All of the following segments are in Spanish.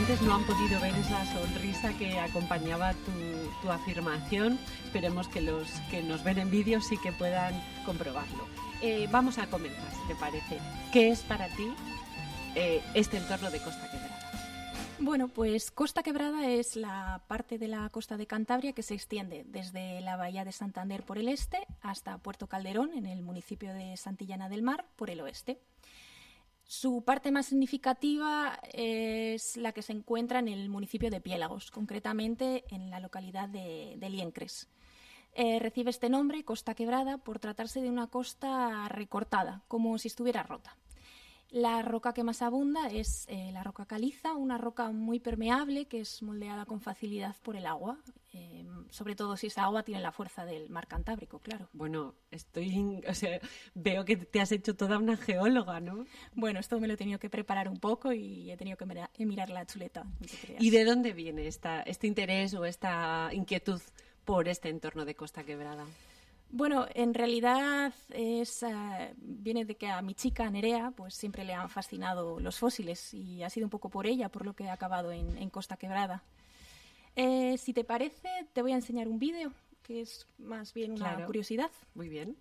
oyentes no han podido ver esa sonrisa que acompañaba tu afirmación. Esperemos que los que nos ven en vídeo sí que puedan comprobarlo. Vamos a comenzar, si te parece. ¿Qué es para ti este entorno de Costa Quebrada? Bueno, pues Costa Quebrada es la parte de la costa de Cantabria que se extiende desde la bahía de Santander por el este hasta Puerto Calderón, en el municipio de Santillana del Mar, por el oeste. Su parte más significativa es la que se encuentra en el municipio de Piélagos, concretamente en la localidad de Liencres. Recibe este nombre, Costa Quebrada, por tratarse de una costa recortada, como si estuviera rota. La roca que más abunda es la roca caliza, una roca muy permeable que es moldeada con facilidad por el agua, sobre todo si esa agua tiene la fuerza del mar Cantábrico, claro. Bueno, veo que te has hecho toda una geóloga, ¿no? Bueno, esto me lo he tenido que preparar un poco y he tenido que mirar la chuleta. No te creas. ¿Y de dónde viene este interés o esta inquietud por este entorno de Costa Quebrada? Bueno, en realidad viene de que a mi chica Nerea pues siempre le han fascinado los fósiles y ha sido un poco por ella por lo que he acabado en Costa Quebrada. Si te parece, te voy a enseñar un vídeo que es más bien una curiosidad. Muy bien.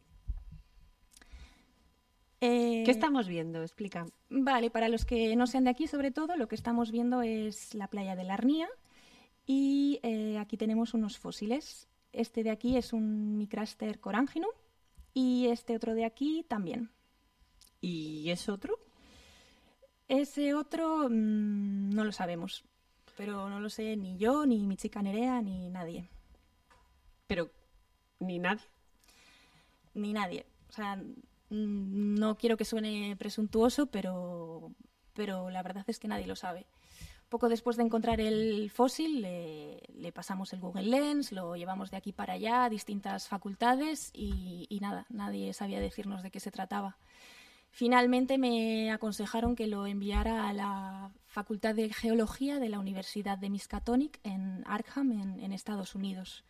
¿Qué estamos viendo? Explica. Vale, para los que no sean de aquí, sobre todo, lo que estamos viendo es la playa de la Arnía y aquí tenemos unos fósiles. Este de aquí es un Micraster coránginum y este otro de aquí también. ¿Y ese otro? Ese otro no lo sabemos, pero no lo sé ni yo, ni mi chica Nerea, ni nadie. ¿Pero ni nadie? Ni nadie. O sea, no quiero que suene presuntuoso, pero la verdad es que nadie lo sabe. Poco después de encontrar el fósil, le pasamos el Google Lens, lo llevamos de aquí para allá a distintas facultades y nada, nadie sabía decirnos de qué se trataba. Finalmente me aconsejaron que lo enviara a la Facultad de Geología de la Universidad de Miskatonic en Arkham, en Estados Unidos.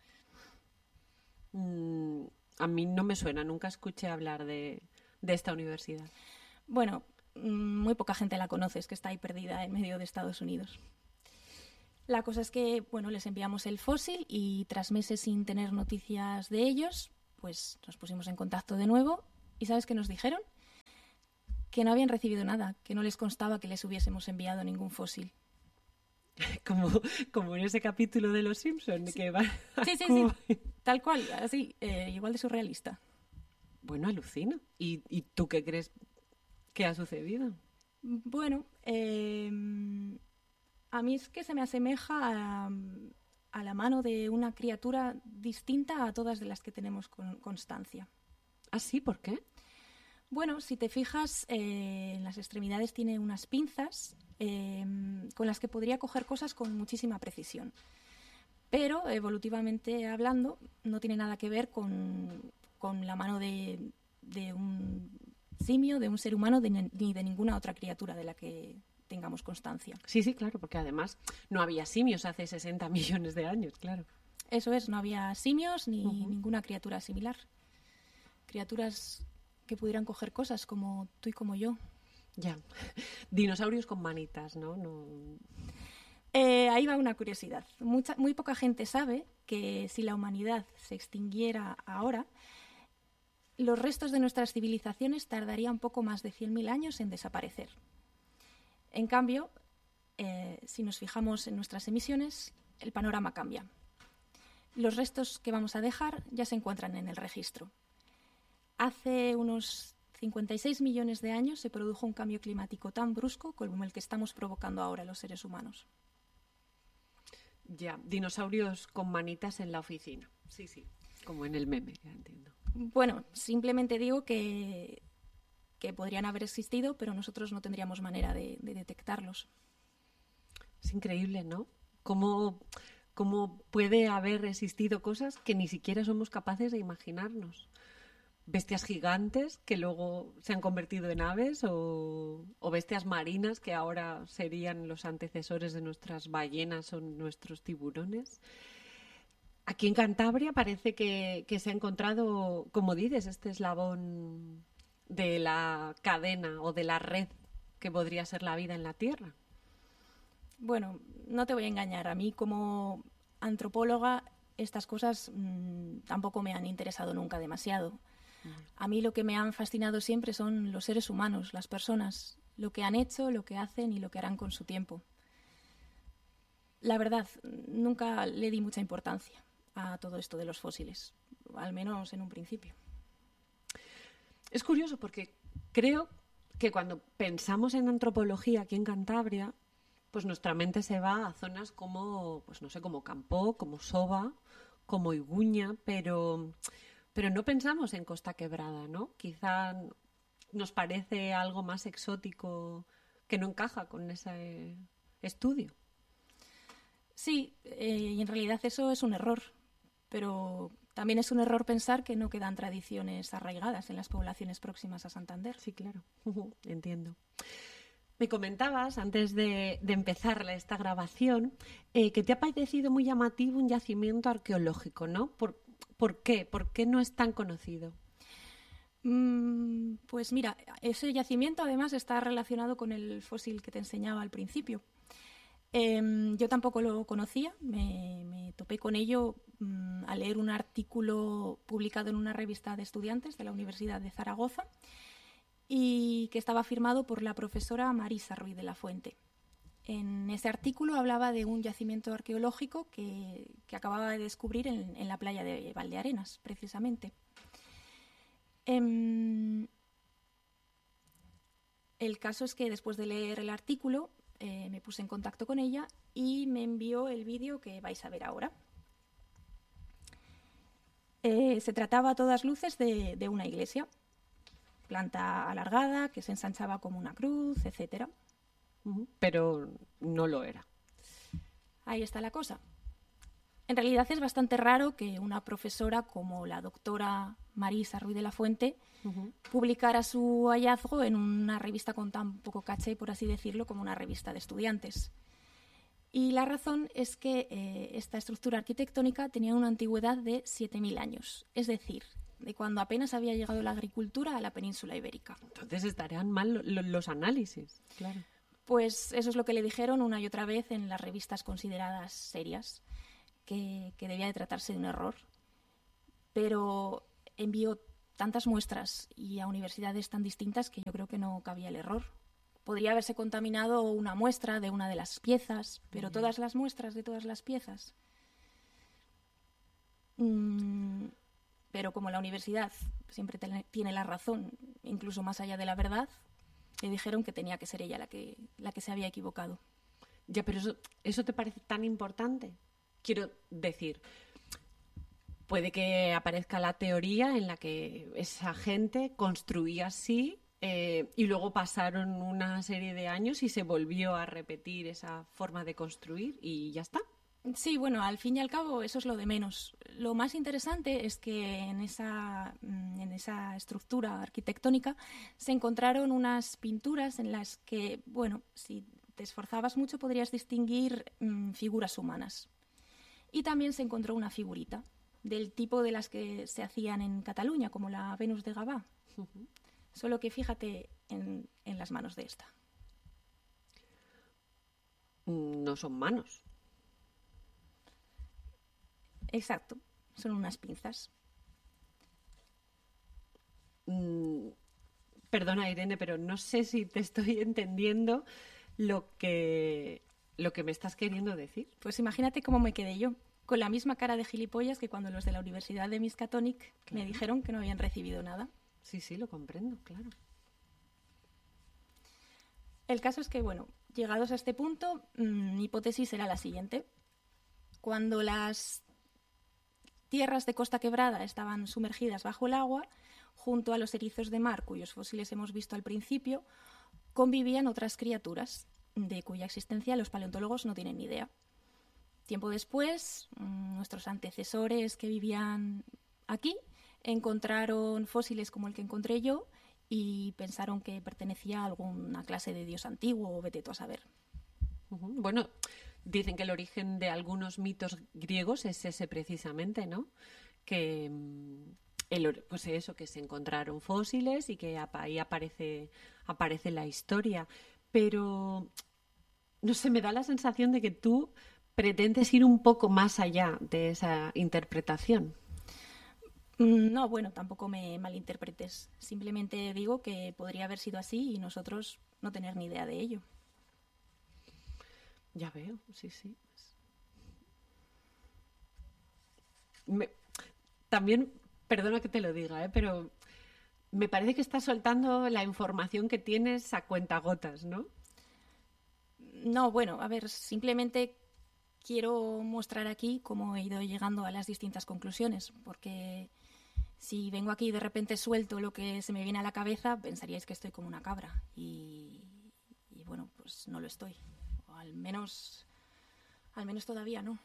A mí no me suena, nunca escuché hablar de esta universidad. Bueno, muy poca gente la conoce, es que está ahí perdida en medio de Estados Unidos. La cosa es que, bueno, les enviamos el fósil y tras meses sin tener noticias de ellos, pues nos pusimos en contacto de nuevo y ¿sabes qué nos dijeron? Que no habían recibido nada, que no les constaba que les hubiésemos enviado ningún fósil. Como en ese capítulo de Los Simpson, sí. Que va sí, tal cual, así, igual de surrealista. Bueno, alucino. ¿Y tú qué crees que ha sucedido? Bueno, a mí es que se me asemeja a la mano de una criatura distinta a todas de las que tenemos constancia. ¿Ah, sí? ¿Por qué? Bueno, si te fijas, en las extremidades tiene unas pinzas con las que podría coger cosas con muchísima precisión. Pero, evolutivamente hablando, no tiene nada que ver con la mano de un simio, de un ser humano, ni de ninguna otra criatura de la que tengamos constancia. Sí, claro, porque además no había simios hace 60 millones de años, claro. Eso es, no había simios ni ninguna criatura similar. Criaturas que pudieran coger cosas como tú y como yo. Ya, dinosaurios con manitas, ¿no? Ahí va una curiosidad. Muy poca gente sabe que si la humanidad se extinguiera ahora, los restos de nuestras civilizaciones tardarían un poco más de 100.000 años en desaparecer. En cambio, si nos fijamos en nuestras emisiones, el panorama cambia. Los restos que vamos a dejar ya se encuentran en el registro. Hace unos 56 millones de años se produjo un cambio climático tan brusco como el que estamos provocando ahora los seres humanos. Ya, dinosaurios con manitas en la oficina. Sí, como en el meme, ya entiendo. Bueno, simplemente digo que podrían haber existido, pero nosotros no tendríamos manera de detectarlos. Es increíble, ¿no? ¿Cómo puede haber existido cosas que ni siquiera somos capaces de imaginarnos? Bestias gigantes que luego se han convertido en aves o bestias marinas que ahora serían los antecesores de nuestras ballenas o nuestros tiburones. Aquí en Cantabria parece que se ha encontrado, como dices, este eslabón de la cadena o de la red que podría ser la vida en la Tierra. Bueno, no te voy a engañar. A mí como antropóloga estas cosas tampoco me han interesado nunca demasiado. A mí lo que me han fascinado siempre son los seres humanos, las personas, lo que han hecho, lo que hacen y lo que harán con su tiempo. La verdad, nunca le di mucha importancia a todo esto de los fósiles, al menos en un principio. Es curioso porque creo que cuando pensamos en antropología aquí en Cantabria, pues nuestra mente se va a zonas como, pues no sé, como Campó, como Soba, como Iguña, pero no pensamos en Costa Quebrada, ¿no? Quizá nos parece algo más exótico que no encaja con ese estudio. Sí, y en realidad eso es un error, pero también es un error pensar que no quedan tradiciones arraigadas en las poblaciones próximas a Santander. Sí, claro, entiendo. Me comentabas, antes de empezar esta grabación, que te ha parecido muy llamativo un yacimiento arqueológico, ¿no? ¿Por qué? ¿Por qué no es tan conocido? Pues mira, ese yacimiento además está relacionado con el fósil que te enseñaba al principio. Yo tampoco lo conocía, me topé con ello al leer un artículo publicado en una revista de estudiantes de la Universidad de Zaragoza y que estaba firmado por la profesora Marisa Ruiz de la Fuente. En ese artículo hablaba de un yacimiento arqueológico que acababa de descubrir en la playa de Valdearenas, precisamente. El caso es que después de leer el artículo me puse en contacto con ella y me envió el vídeo que vais a ver ahora. Se trataba a todas luces de una iglesia, planta alargada que se ensanchaba como una cruz, etc. Pero no lo era. Ahí está la cosa. En realidad es bastante raro que una profesora como la doctora Marisa Ruiz de la Fuente publicara su hallazgo en una revista con tan poco caché, por así decirlo, como una revista de estudiantes. Y la razón es que esta estructura arquitectónica tenía una antigüedad de 7.000 años, es decir, de cuando apenas había llegado la agricultura a la península ibérica. Entonces estarían mal los análisis, claro. Pues eso es lo que le dijeron una y otra vez en las revistas consideradas serias, que debía de tratarse de un error. Pero envió tantas muestras y a universidades tan distintas que yo creo que no cabía el error. Podría haberse contaminado una muestra de una de las piezas, pero todas las muestras de todas las piezas. Pero como la universidad siempre tiene la razón, incluso más allá de la verdad, le dijeron que tenía que ser ella la que se había equivocado. Ya, pero ¿eso te parece tan importante? Quiero decir, puede que aparezca la teoría en la que esa gente construía así y luego pasaron una serie de años y se volvió a repetir esa forma de construir y ya está. Sí, bueno, al fin y al cabo eso es lo de menos. Lo más interesante es que en esa estructura arquitectónica se encontraron unas pinturas en las que, bueno, si te esforzabas mucho podrías distinguir figuras humanas. Y también se encontró una figurita del tipo de las que se hacían en Cataluña, como la Venus de Gavà. Solo que fíjate en las manos de esta. No son manos. Exacto, son unas pinzas. Perdona, Irene, pero no sé si te estoy entendiendo lo que me estás queriendo decir. Pues imagínate cómo me quedé yo, con la misma cara de gilipollas que cuando los de la Universidad de Miskatonic me dijeron que no habían recibido nada. Sí, lo comprendo, claro. El caso es que, bueno, llegados a este punto, mi hipótesis era la siguiente. Cuando las tierras de Costa Quebrada estaban sumergidas bajo el agua, junto a los erizos de mar, cuyos fósiles hemos visto al principio, convivían otras criaturas de cuya existencia los paleontólogos no tienen ni idea. Tiempo después, nuestros antecesores que vivían aquí encontraron fósiles como el que encontré yo y pensaron que pertenecía a alguna clase de dios antiguo o vete tú a saber. Bueno, dicen que el origen de algunos mitos griegos es ese precisamente, ¿no? Que pues eso, que se encontraron fósiles y que ahí aparece la historia. Pero No sé, me da la sensación de que tú pretendes ir un poco más allá de esa interpretación. No, bueno, tampoco me malinterpretes. Simplemente digo que podría haber sido así y nosotros no tener ni idea de ello. Ya veo, sí, sí. Me- También, perdona que te lo diga, pero me parece que estás soltando la información que tienes a cuentagotas, ¿no? No, bueno, a ver, simplemente quiero mostrar aquí cómo he ido llegando a las distintas conclusiones, porque si vengo aquí y de repente suelto lo que se me viene a la cabeza, pensaríais que estoy como una cabra. Y bueno, pues no lo estoy. O al menos todavía no.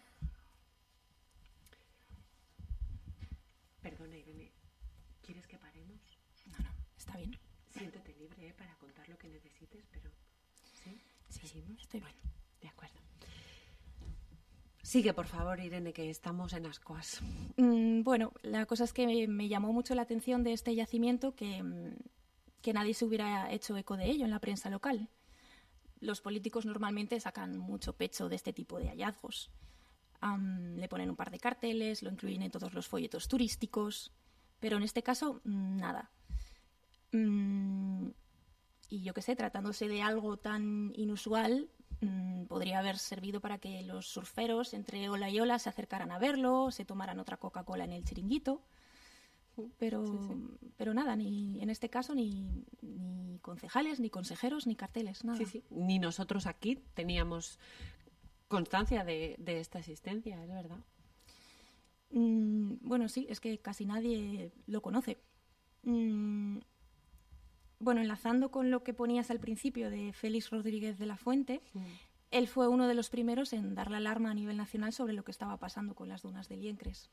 Perdona, Irene, ¿quieres que paremos? No, no, está bien. Siéntete libre, para contar lo que necesites, pero... ¿Sí? Sí, ¿Seguimos? estoy bien. Bueno, de acuerdo. Sigue, por favor, Irene, que estamos en ascuas. Bueno, la cosa es que me llamó mucho la atención de este yacimiento que nadie se hubiera hecho eco de ello en la prensa local. Los políticos normalmente sacan mucho pecho de este tipo de hallazgos. Le ponen un par de carteles, lo incluyen en todos los folletos turísticos, pero en este caso, nada. Y yo qué sé, tratándose de algo tan inusual, podría haber servido para que los surferos entre ola y ola se acercaran a verlo, se tomaran otra Coca-Cola en el chiringuito. Pero, Sí. pero nada, ni en este caso ni concejales, ni consejeros, ni carteles, nada. Sí, sí. Ni nosotros aquí teníamos constancia de esta existencia, es verdad. Bueno, sí, es que casi nadie lo conoce. Bueno, enlazando con lo que ponías al principio de Félix Rodríguez de la Fuente, él fue uno de los primeros en dar la alarma a nivel nacional sobre lo que estaba pasando con las dunas de Liencres.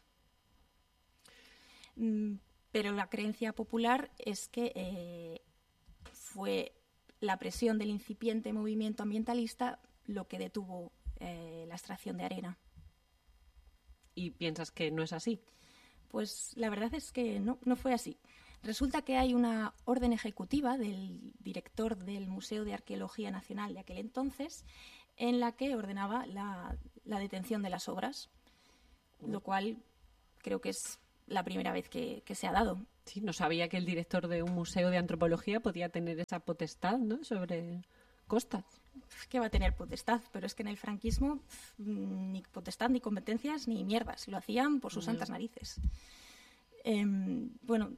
Pero la creencia popular es que fue la presión del incipiente movimiento ambientalista lo que detuvo la extracción de arena. ¿Y piensas que no es así? Pues la verdad es que no fue así. Resulta que hay una orden ejecutiva del director del Museo de Arqueología Nacional de aquel entonces en la que ordenaba la detención de las obras, lo cual creo que es la primera vez que se ha dado. Sí, no sabía que el director de un museo de antropología podía tener esa potestad, ¿no?, sobre costas. Que va a tener potestad, pero es que en el franquismo ni potestad, ni competencias, ni mierdas. Lo hacían por sus santas narices. Bueno,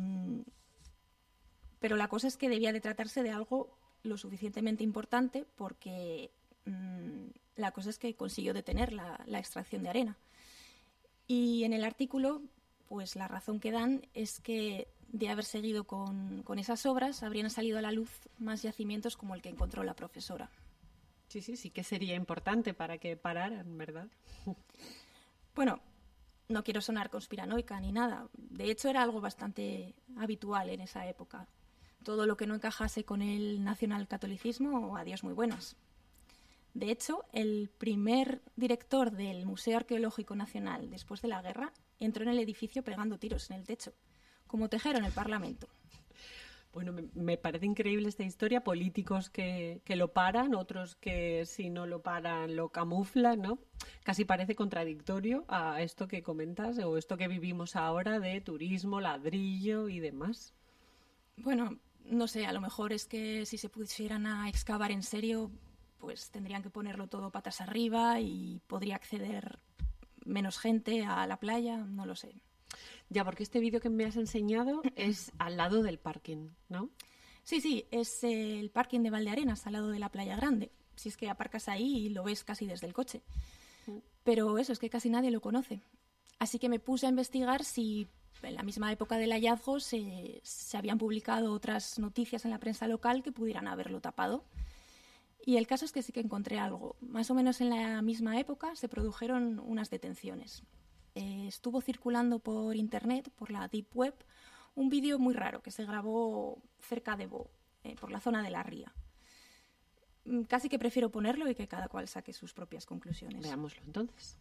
pero la cosa es que debía de tratarse de algo lo suficientemente importante porque la cosa es que consiguió detener la extracción de arena. Y en el artículo, pues la razón que dan es que de haber seguido con esas obras habrían salido a la luz más yacimientos como el que encontró la profesora. Sí que sería importante para que pararan, ¿verdad? Bueno, no quiero sonar conspiranoica ni nada. De hecho, era algo bastante habitual en esa época. Todo lo que no encajase con el nacionalcatolicismo, adiós muy buenas. De hecho, el primer director del Museo Arqueológico Nacional después de la guerra entró en el edificio pegando tiros en el techo, como Tejero en el Parlamento. Bueno, me parece increíble esta historia. Políticos que lo paran, otros que si no lo paran lo camuflan, ¿no? Casi parece contradictorio a esto que comentas o esto que vivimos ahora de turismo, ladrillo y demás. Bueno, no sé, a lo mejor es que si se pusieran a excavar en serio, pues tendrían que ponerlo todo patas arriba y podría acceder menos gente a la playa, no lo sé. Ya, porque este vídeo que me has enseñado es al lado del parking, ¿no? Sí, es el parking de Valdearenas, al lado de la Playa Grande. Si es que aparcas ahí y lo ves casi desde el coche. Pero eso, es que casi nadie lo conoce. Así que me puse a investigar si en la misma época del hallazgo se habían publicado otras noticias en la prensa local que pudieran haberlo tapado. Y el caso es que sí que encontré algo. Más o menos en la misma época se produjeron unas detenciones. Estuvo circulando por internet, por la Deep Web, un vídeo muy raro que se grabó cerca de Bo, por la zona de la ría. Casi que prefiero ponerlo y que cada cual saque sus propias conclusiones. Veámoslo entonces.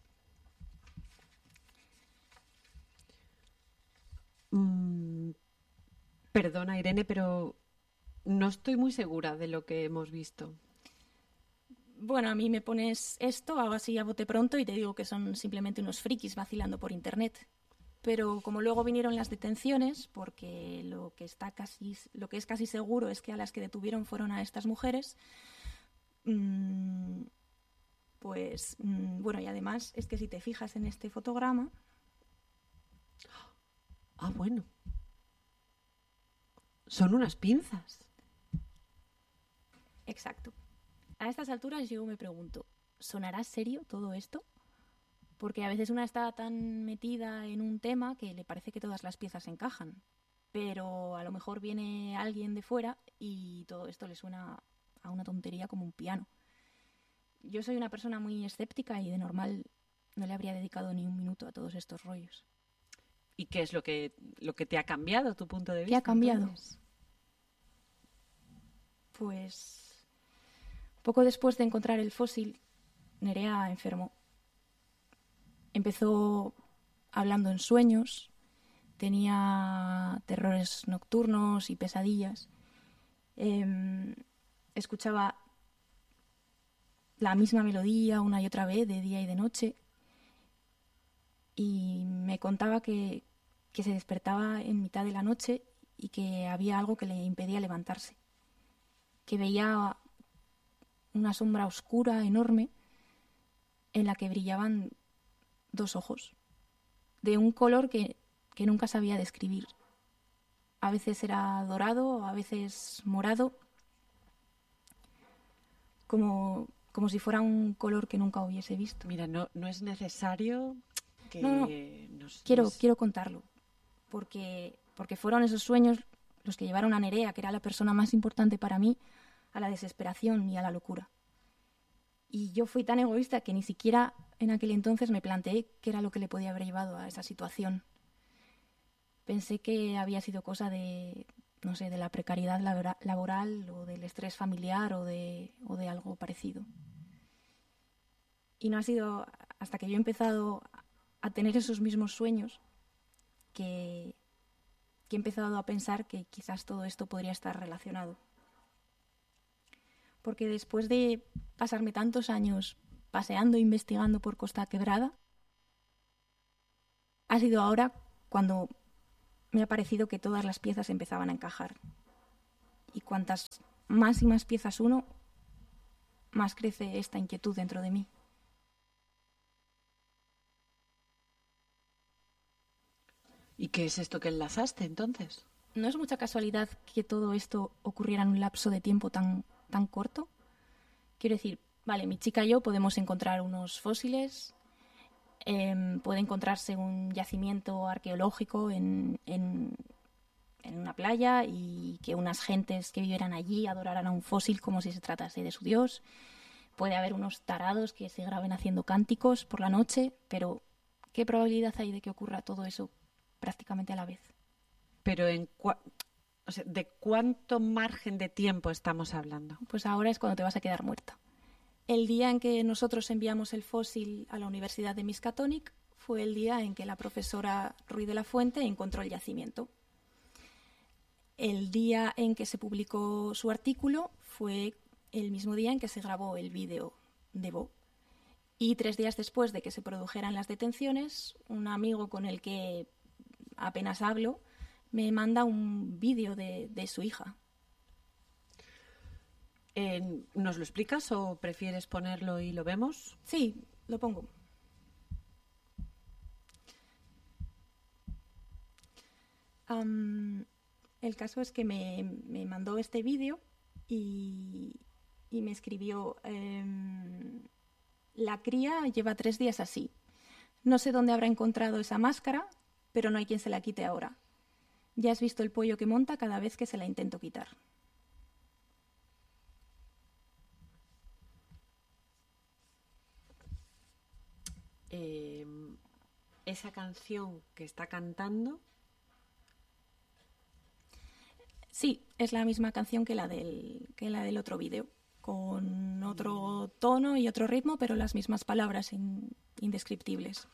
Perdona, Irene, pero no estoy muy segura de lo que hemos visto. Bueno, a mí me pones esto, hago así a bote pronto y te digo que son simplemente unos frikis vacilando por internet. Pero como luego vinieron las detenciones, porque lo que es casi seguro es que a las que detuvieron fueron a estas mujeres, bueno, y además es que si te fijas en este fotograma... Ah, bueno. Son unas pinzas. Exacto. A estas alturas yo me pregunto, ¿sonará serio todo esto? Porque a veces una está tan metida en un tema que le parece que todas las piezas encajan. Pero a lo mejor viene alguien de fuera y todo esto le suena a una tontería como un piano. Yo soy una persona muy escéptica y de normal no le habría dedicado ni un minuto a todos estos rollos. ¿Y qué es lo que te ha cambiado tu punto de vista? ¿Qué ha cambiado? Entonces? Pues poco después de encontrar el fósil, Nerea enfermó. Empezó hablando en sueños, tenía terrores nocturnos y pesadillas. Escuchaba la misma melodía una y otra vez, de día y de noche. Y me contaba que se despertaba en mitad de la noche y que había algo que le impedía levantarse. Que veía una sombra oscura, enorme, en la que brillaban 2 ojos, de un color que nunca sabía describir. A veces era dorado, a veces morado, como si fuera un color que nunca hubiese visto. Mira, no es necesario que... No. Quiero contarlo, porque fueron esos sueños los que llevaron a Nerea, que era la persona más importante para mí, a la desesperación y a la locura. Y yo fui tan egoísta que ni siquiera en aquel entonces me planteé qué era lo que le podía haber llevado a esa situación. Pensé que había sido cosa de, no sé, de la precariedad laboral o del estrés familiar o de algo parecido. Y no ha sido hasta que yo he empezado a tener esos mismos sueños que he empezado a pensar que quizás todo esto podría estar relacionado. Porque después de pasarme tantos años paseando e investigando por Costa Quebrada, ha sido ahora cuando me ha parecido que todas las piezas empezaban a encajar. Y cuantas más y más piezas uno, más crece esta inquietud dentro de mí. ¿Y qué es esto que enlazaste entonces? No es mucha casualidad que todo esto ocurriera en un lapso de tiempo tan corto. Quiero decir, vale, mi chica y yo podemos encontrar unos fósiles, puede encontrarse un yacimiento arqueológico en una playa y que unas gentes que vivieran allí adoraran a un fósil como si se tratase de su dios. Puede haber unos tarados que se graben haciendo cánticos por la noche, pero ¿qué probabilidad hay de que ocurra todo eso prácticamente a la vez? Pero ¿de cuánto margen de tiempo estamos hablando? Pues ahora es cuando te vas a quedar muerta. El día en que nosotros enviamos el fósil a la Universidad de Miskatonic fue el día en que la profesora Ruiz de la Fuente encontró el yacimiento. El día en que se publicó su artículo fue el mismo día en que se grabó el vídeo de Bo. Y 3 días después de que se produjeran las detenciones, un amigo con el que apenas hablo me manda un vídeo de su hija. ¿Nos lo explicas o prefieres ponerlo y lo vemos? Sí, lo pongo. El caso es que me mandó este vídeo y me escribió: la cría lleva 3 días así. No sé dónde habrá encontrado esa máscara, pero no hay quien se la quite ahora. Ya has visto el pollo que monta cada vez que se la intento quitar. Esa canción que está cantando... Sí, es la misma canción que la del otro vídeo, con otro tono y otro ritmo, pero las mismas palabras indescriptibles.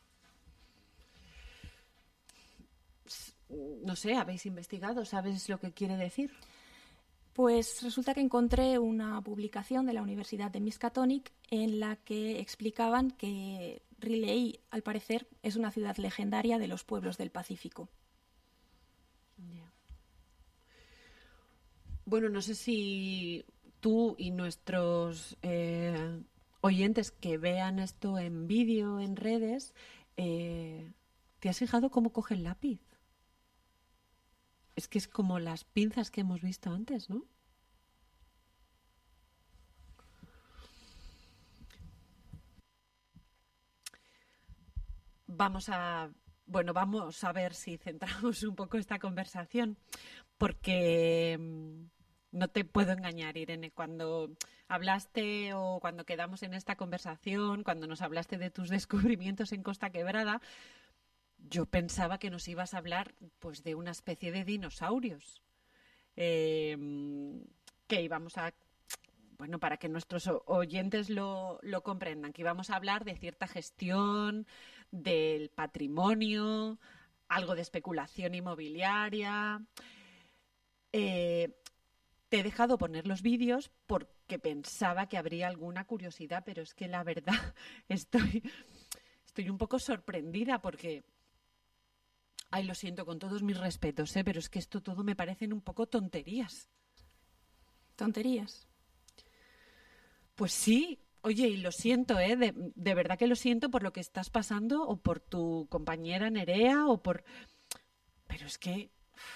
No sé, ¿habéis investigado? ¿Sabes lo que quiere decir? Pues resulta que encontré una publicación de la Universidad de Miskatonic en la que explicaban que Riley, al parecer, es una ciudad legendaria de los pueblos del Pacífico. Yeah. Bueno, no sé si tú y nuestros oyentes que vean esto en vídeo, en redes, ¿te has fijado cómo coge el lápiz? Es que es como las pinzas que hemos visto antes, ¿no? Vamos a ver si centramos un poco esta conversación, porque no te puedo engañar, Irene, cuando hablaste o cuando quedamos en esta conversación, cuando nos hablaste de tus descubrimientos en Costa Quebrada, yo pensaba que nos ibas a hablar pues de una especie de dinosaurios, que íbamos a, bueno, para que nuestros oyentes lo comprendan, que íbamos a hablar de cierta gestión del patrimonio, algo de especulación inmobiliaria. Te he dejado poner los vídeos porque pensaba que habría alguna curiosidad, pero es que la verdad estoy un poco sorprendida porque, ay, lo siento con todos mis respetos, pero es que esto todo me parecen un poco tonterías. ¿Tonterías? Pues sí, oye, y lo siento, de verdad que lo siento por lo que estás pasando o por tu compañera Nerea o por... Pero es que...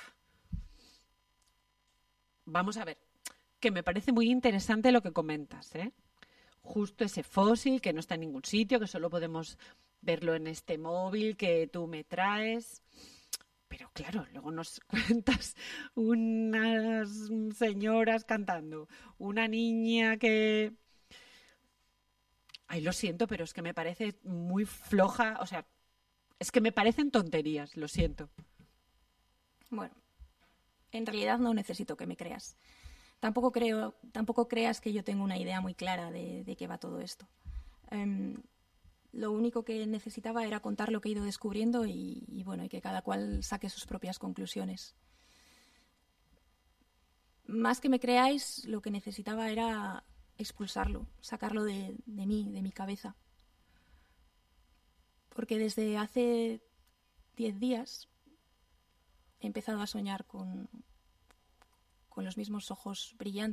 Vamos a ver, que me parece muy interesante lo que comentas, ¿eh? Justo ese fósil que no está en ningún sitio, que solo podemos verlo en este móvil que tú me traes. Pero claro, luego nos cuentas unas señoras cantando, una niña que... Ay, lo siento, pero es que me parece muy floja, o sea, es que me parecen tonterías, lo siento. Bueno, en realidad no necesito que me creas. Tampoco creas que yo tengo una idea muy clara de qué va todo esto. Lo único que necesitaba era contar lo que he ido descubriendo y bueno, y que cada cual saque sus propias conclusiones. Más que me creáis, lo que necesitaba era expulsarlo, sacarlo de mí, de mi cabeza. Porque desde hace 10 días he empezado a soñar con los mismos ojos brillantes